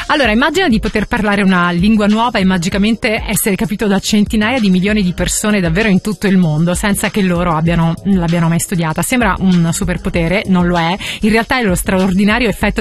Allora, immagina di poter parlare una lingua nuova e magicamente essere capito da centinaia di milioni di persone davvero in tutto il mondo, senza che loro l'abbiano mai studiata. Sembra un superpotere, non lo è. In realtà è lo straordinario effetto